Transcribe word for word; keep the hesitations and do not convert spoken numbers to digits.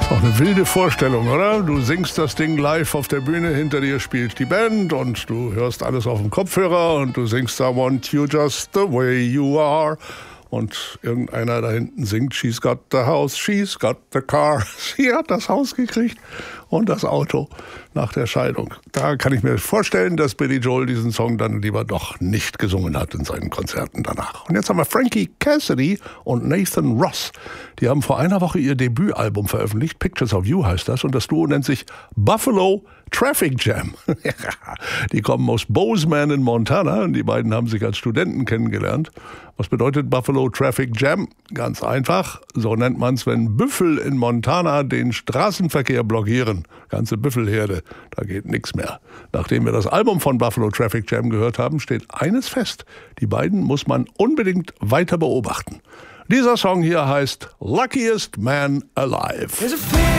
Auch eine wilde Vorstellung, oder? Du singst das Ding live auf der Bühne, hinter dir spielt die Band und du hörst alles auf dem Kopfhörer und du singst I want you just the way you are. Und irgendeiner da hinten singt She's got the house, she's got the car. Sie hat das Haus gekriegt und das Auto nach der Scheidung. Da kann ich mir vorstellen, dass Billy Joel diesen Song dann lieber doch nicht gesungen hat in seinen Konzerten danach. Und jetzt haben wir Frankie Cassidy und Nathan Ross. Die haben vor einer Woche ihr Debütalbum veröffentlicht. Pictures of You heißt das. Und das Duo nennt sich Buffalo Traffic Jam. Die kommen aus Bozeman in Montana und die beiden haben sich als Studenten kennengelernt. Was bedeutet Buffalo Traffic Jam? Ganz einfach. So nennt man es, wenn Büffel in Montana den Straßenverkehr blockieren. Ganze Büffelherde. Da geht nichts mehr. Nachdem wir das Album von Buffalo Traffic Jam gehört haben, steht eines fest. Die beiden muss man unbedingt weiter beobachten. Dieser Song hier heißt Luckiest Man Alive.